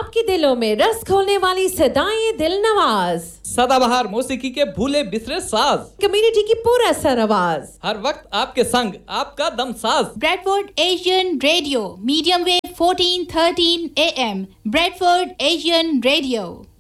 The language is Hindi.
आपके दिलों में रस घोलने वाली सदाएं दिल नवाज, सदाबहार मौसीकी के भूले बिसरे साज, कम्युनिटी की पूरा सर आवाज, हर वक्त आपके संग आपका दम साज। Bradford Asian radio, medium wave 1413 AM, Bradford Asian radio.